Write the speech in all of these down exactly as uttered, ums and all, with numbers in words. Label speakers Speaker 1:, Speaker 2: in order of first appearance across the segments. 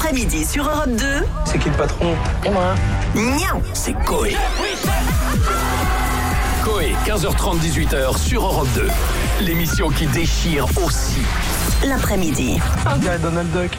Speaker 1: L'après-midi sur Europe deux.
Speaker 2: C'est qui le patron? C'est moi.
Speaker 1: Niam, c'est Coé.
Speaker 3: Coé, quinze heures trente, dix-huit heures sur Europe deux. L'émission qui déchire aussi.
Speaker 1: L'après-midi.
Speaker 2: On dirait Donald Duck.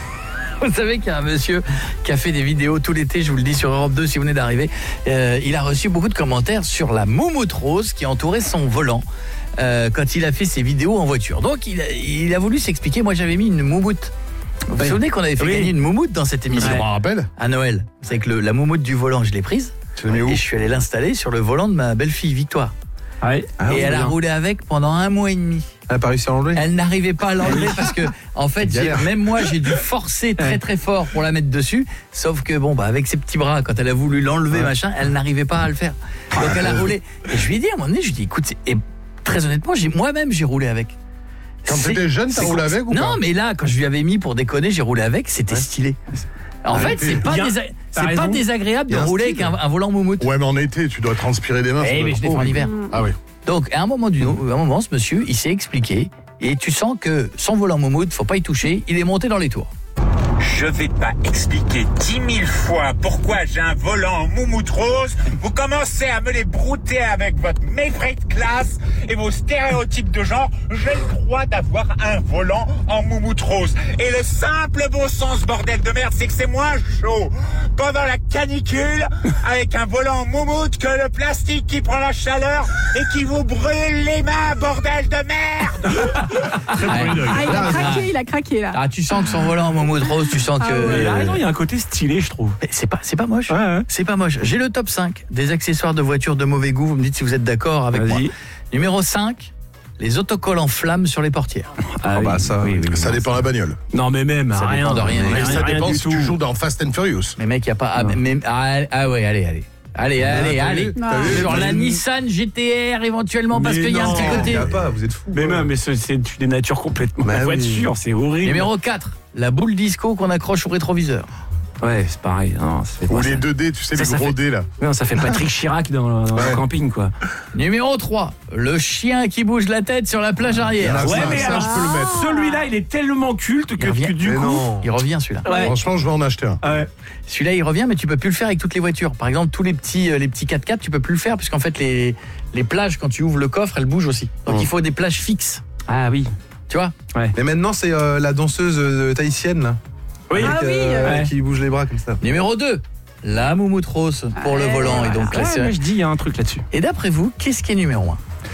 Speaker 4: Vous savez qu'il y a un monsieur qui a fait des vidéos tout l'été, je vous le dis, sur Europe deux si vous venez d'arriver. Euh, il a reçu beaucoup de commentaires sur la moumoute rose qui entourait son volant euh, quand il a fait ses vidéos en voiture. Donc il a, il a voulu s'expliquer. Moi j'avais mis une moumoute. Vous vous souvenez qu'on avait fait
Speaker 5: Oui.
Speaker 4: gagner une moumoute dans cette émission?
Speaker 5: Je m'en rappelle.
Speaker 4: À Noël. C'est que le, la moumoute du volant, je l'ai prise.
Speaker 5: Tu l'as mis où?
Speaker 4: Et je suis allé l'installer sur le volant de ma belle-fille Victoire.
Speaker 5: Ah oui. Ah,
Speaker 4: et elle a roulé avec pendant un mois et demi.
Speaker 5: Elle a pas réussi à l'enlever.
Speaker 4: Elle n'arrivait pas à l'enlever parce que, en fait, j'ai, même moi, j'ai dû forcer très très fort pour la mettre dessus. Sauf que, bon, bah, avec ses petits bras, quand elle a voulu l'enlever, ouais. machin, elle n'arrivait pas à le faire. Donc elle a roulé. Et je lui ai dit à un moment donné, je lui ai dit, écoute, et très honnêtement, j'ai, moi-même, j'ai roulé avec.
Speaker 5: Quand t'étais jeune, t'as roulé avec ou pas?
Speaker 4: Non, mais là, quand je lui avais mis pour déconner, j'ai roulé avec, c'était ouais. stylé. En ah, fait, c'est pas, désa- c'est pas désagréable de rouler avec un, un volant moumoute.
Speaker 5: Ouais, mais en été, tu dois transpirer des mains.
Speaker 4: Eh, mais je l'ai fait en hiver.
Speaker 5: Ah oui.
Speaker 4: Donc, à un moment, du, à un moment, ce monsieur, il s'est expliqué. Et tu sens que son volant moumoute, faut pas y toucher, il est monté dans les tours.
Speaker 6: Je vais pas expliquer dix mille fois pourquoi j'ai un volant en moumoute rose. Vous commencez à me les brouter avec votre mépris de classe et vos stéréotypes de genre. J'ai le droit d'avoir un volant en moumoute rose. Et le simple bon sens, bordel de merde, c'est que c'est moins chaud pendant la canicule avec un volant en moumoute que le plastique qui prend la chaleur et qui vous brûle les mains, bordel de merde.
Speaker 7: Ah, il a craqué, il a craqué là.
Speaker 4: Ah, tu sens que son volant en moumoute rose, tu sens que...
Speaker 5: Ah ouais, il a raison, il y a un côté stylé, je trouve.
Speaker 4: Mais c'est pas, c'est pas moche.
Speaker 5: Ouais, ouais.
Speaker 4: C'est pas moche. J'ai le top cinq des accessoires de voiture de mauvais goût. Vous me dites si vous êtes d'accord avec Vas-y. moi. Numéro cinq, les autocollants flammes sur les portières.
Speaker 5: Ah, ah oui, bah ça, oui, oui,
Speaker 8: ça dépend de la bagnole.
Speaker 5: Non mais même,
Speaker 4: ça
Speaker 5: rien,
Speaker 4: dépend de rien.
Speaker 8: Mais
Speaker 4: rien,
Speaker 8: ça
Speaker 4: rien
Speaker 8: dépend si tu joues dans Fast and Furious.
Speaker 4: Mais mec, il y a pas... Ah, mais, ah, ah ouais, allez, allez. Allez,
Speaker 8: ah,
Speaker 4: allez, allez.
Speaker 8: Vu,
Speaker 4: sur la Nissan G T R éventuellement parce qu'il y a un petit côté.
Speaker 8: Il y a pas, vous êtes fous.
Speaker 5: Mais même, mais c'est, c'est tu dénatures complètement bah, la voiture, oui. c'est horrible.
Speaker 4: Numéro quatre, la boule disco qu'on accroche au rétroviseur.
Speaker 5: Ouais, c'est pareil. Non, ça fait
Speaker 8: Ou
Speaker 5: les
Speaker 8: ça. deux D, tu sais, ça, les gros fait... D là.
Speaker 5: Ouais, ça fait Patrick Chirac dans, dans ouais. le camping quoi.
Speaker 4: Numéro trois, le chien qui bouge la tête sur la plage arrière.
Speaker 8: Ah,
Speaker 5: ouais,
Speaker 8: ça,
Speaker 5: mais
Speaker 8: ça,
Speaker 5: alors,
Speaker 8: je peux le mettre.
Speaker 5: Celui-là, il est tellement culte que, que du
Speaker 8: mais
Speaker 5: coup.
Speaker 8: Non.
Speaker 4: Il revient celui-là.
Speaker 5: Ouais.
Speaker 8: Franchement, je vais en acheter un.
Speaker 5: Ouais.
Speaker 4: Celui-là, il revient, mais tu peux plus le faire avec toutes les voitures. Par exemple, tous les petits, euh, les petits quatre-quatre, tu peux plus le faire, puisqu'en fait, les, les plages, quand tu ouvres le coffre, elles bougent aussi. Donc mmh. il faut des plages fixes.
Speaker 5: Ah oui.
Speaker 4: Tu vois
Speaker 5: ouais.
Speaker 9: Mais maintenant, c'est euh, la danseuse euh, tahitienne, là.
Speaker 5: Oui,
Speaker 7: ah
Speaker 9: euh,
Speaker 7: oui euh...
Speaker 9: ouais. qui bouge les bras comme ça.
Speaker 4: Numéro deux, la moumoute rose pour ah, le volant. Et donc,
Speaker 5: ah,
Speaker 4: là,
Speaker 5: ouais, je dis, il y a un truc là-dessus.
Speaker 4: Et d'après vous, qu'est-ce qui est numéro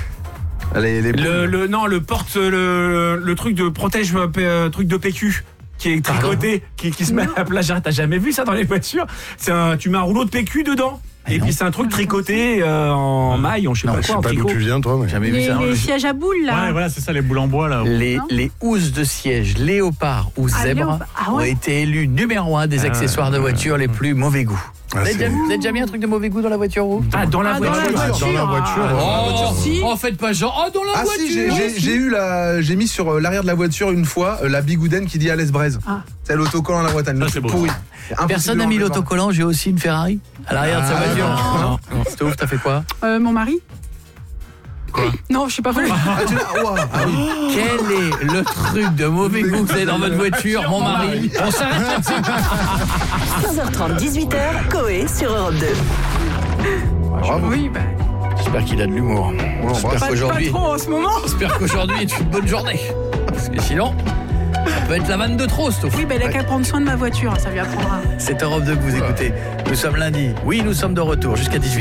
Speaker 4: un?
Speaker 9: les, les
Speaker 5: le, le, Non, le porte, le, le truc de protège, euh, truc de P Q. Qui est tricoté, qui, qui se met à la plage. T'as jamais vu ça dans les voitures? C'est un, tu mets un rouleau de P Q dedans. Et non. puis c'est un truc tricoté euh, en maille, on je sais
Speaker 8: non,
Speaker 5: pas
Speaker 8: je
Speaker 5: quoi,
Speaker 8: sais
Speaker 5: en
Speaker 8: pas
Speaker 5: tricot.
Speaker 8: d'où tu viens toi, mais
Speaker 7: jamais les, vu ça. Les sièges à boules là.
Speaker 10: Ouais, voilà, c'est ça, les boules en bois là.
Speaker 4: Les, les housses de siège léopard ou ah, zèbre ah, ouais. ont été élus numéro un des ah, accessoires de voiture euh, les plus mauvais goût. Ah, vous, avez déjà, vous avez déjà mis un truc de mauvais goût dans la voiture ou
Speaker 5: Ah, dans la
Speaker 7: ah,
Speaker 5: voiture.
Speaker 7: Dans la voiture.
Speaker 8: Dans la voiture.
Speaker 4: Oh,
Speaker 7: oh si.
Speaker 4: oh, faites pas genre. Oh, dans la
Speaker 9: ah,
Speaker 4: voiture.
Speaker 9: Si, j'ai, j'ai, j'ai eu la, j'ai mis sur l'arrière de la voiture une fois la bigoudaine qui dit Alès Braise. Ah. C'est l'autocollant à la Bretagne.
Speaker 10: Ah, c'est beau.
Speaker 9: Pourri.
Speaker 4: Personne n'a mis l'autocollant. J'ai aussi une Ferrari à l'arrière ah, de sa voiture. Non, non. Stouff, t'as fait quoi?
Speaker 7: euh, Mon mari.
Speaker 4: Quoi?
Speaker 7: Non, je sais pas.
Speaker 9: Ah, tu l'as... wow. ah, oui.
Speaker 4: Quel est le truc de mauvais goût que vous avez dans votre voiture, mon mari? On s'arrête là-dessus.
Speaker 1: quinze heures trente, dix-huit heures, Coé sur Europe deux.
Speaker 4: Bravo.
Speaker 7: Oui, bah.
Speaker 4: J'espère qu'il a de l'humour.
Speaker 9: Bon,
Speaker 4: j'espère
Speaker 7: pas,
Speaker 4: qu'aujourd'hui,
Speaker 7: pas trop en ce moment.
Speaker 4: J'espère qu'aujourd'hui est une bonne journée. Parce que sinon, ça peut être la vanne de trop, Stouff.
Speaker 7: Oui, bah, il a qu'à prendre soin de ma voiture, ça lui apprendra.
Speaker 4: C'est Europe deux que vous écoutez. Nous sommes lundi. Oui, nous sommes de retour jusqu'à dix-huit heures.